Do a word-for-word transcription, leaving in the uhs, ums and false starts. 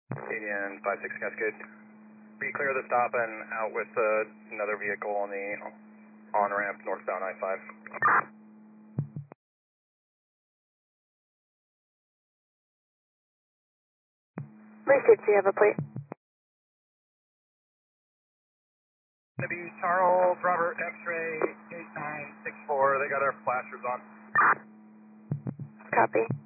Canadian five six Cascade. Be clear of the stop and out with uh, another vehicle on the on-ramp northbound I five. Received, do you have a plate? Going to be Charles Robert X-ray eight nine six four. They got our flashers on. Copy.